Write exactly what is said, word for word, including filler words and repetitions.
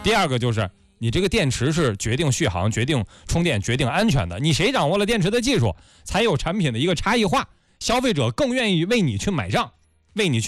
第二个就是你这个电池是决定续航、决定充电、决定安全的。你谁掌握了电池的技术，才有产品的一个差异化，消费者更愿意为你去买账，为你去